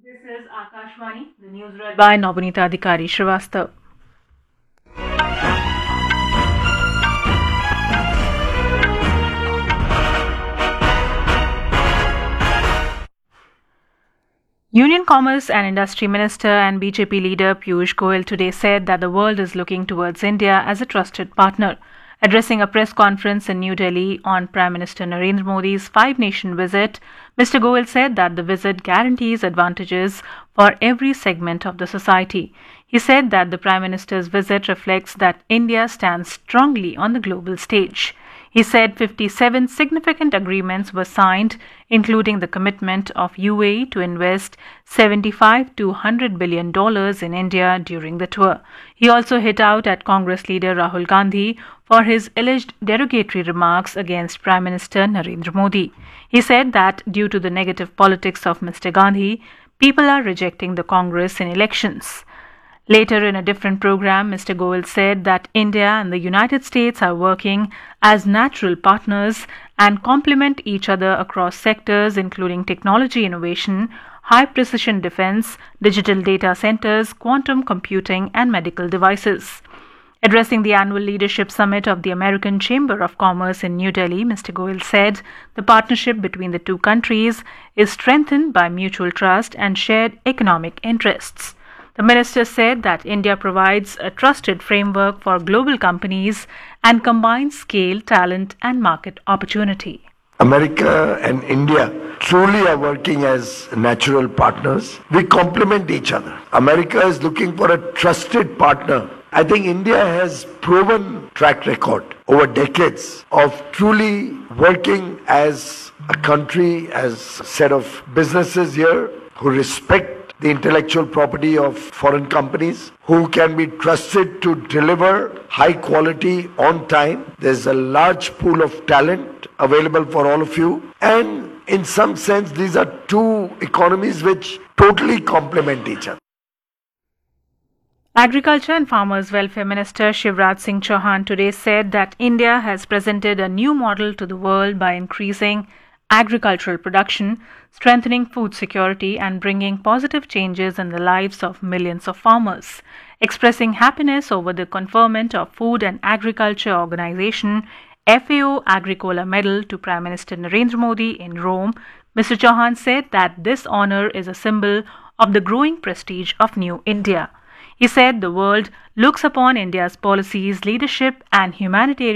This is Akashvani, the news read by Nobunita Adhikari Srivastav. Union Commerce and Industry Minister and BJP leader Piyush Goyal today said that the world is looking towards India as a trusted partner. Addressing a press conference in New Delhi on Prime Minister Narendra Modi's five-nation visit, Mr. Goyal said that the visit guarantees advantages for every segment of the society. He said that the Prime Minister's visit reflects that India stands strongly on the global stage. He said 57 significant agreements were signed, including the commitment of UAE to invest $75 to $100 billion in India during the tour. He also hit out at Congress leader Rahul Gandhi for his alleged derogatory remarks against Prime Minister Narendra Modi. He said that due to the negative politics of Mr. Gandhi, people are rejecting the Congress in elections. Later, in a different program, Mr. Goyal said that India and the United States are working as natural partners and complement each other across sectors including technology innovation, high-precision defense, digital data centers, quantum computing, and medical devices. Addressing the annual leadership summit of the American Chamber of Commerce in New Delhi, Mr. Goyal said the partnership between the two countries is strengthened by mutual trust and shared economic interests. The minister said that India provides a trusted framework for global companies and combines scale, talent, and market opportunity. America and India truly are working as natural partners. We complement each other. America is looking for a trusted partner. I think India has proven track record over decades of truly working as a country, as a set of businesses here who respect the intellectual property of foreign companies, who can be trusted to deliver high quality on time. There's a large pool of talent available for all of you. And in some sense, these are two economies which totally complement each other. Agriculture and Farmers Welfare Minister Shivraj Singh Chauhan today said that India has presented a new model to the world by increasing agricultural production, strengthening food security, and bringing positive changes in the lives of millions of farmers. Expressing happiness over the conferment of Food and Agriculture Organization FAO Agricola Medal to Prime Minister Narendra Modi in Rome, Mr. Chauhan said that this honor is a symbol of the growing prestige of New India. He said the world looks upon India's policies, leadership, and humanitarian